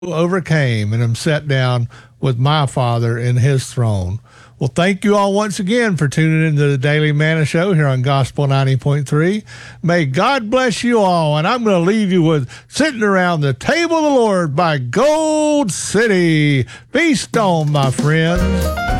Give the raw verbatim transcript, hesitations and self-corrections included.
overcame and am set down with my Father in his throne. Well, thank you all once again for tuning into the Daily Manna Show here on Gospel ninety point three. May God bless you all, and I'm going to leave you with Sitting Around the Table of the Lord by Gold City. Feast on, my friends.